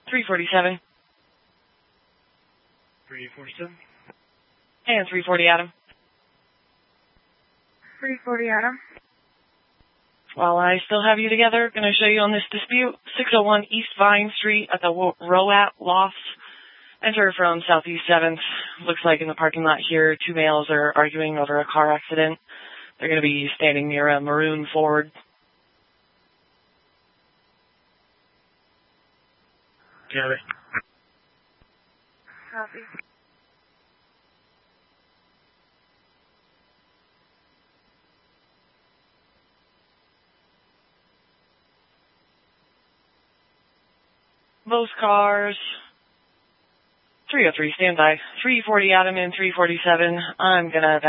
347. 347. And 340 Adam. 340 Adam. While I still have you together, going to show you on this dispute, 601 East Vine Street at the Rowat Loft. Enter from Southeast 7th. Looks like in the parking lot here, two males are arguing over a car accident. They're going to be standing near a maroon Ford. Copy. Copy. Both cars. 303 standby. 340 Adam and 347. I'm going to